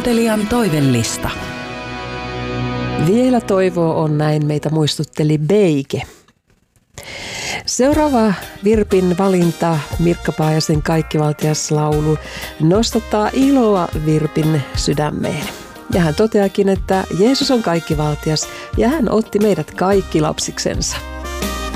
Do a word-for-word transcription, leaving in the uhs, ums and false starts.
Kuuntelijan toivellista. Vielä toivoa on, näin meitä muistutteli Beike. Seuraava Virpin valinta, Mirkka Paajasen kaikkivaltias laulu, nostattaa iloa Virpin sydämeen. Ja hän toteakin, että Jeesus on kaikkivaltias ja hän otti meidät kaikki lapsiksensa.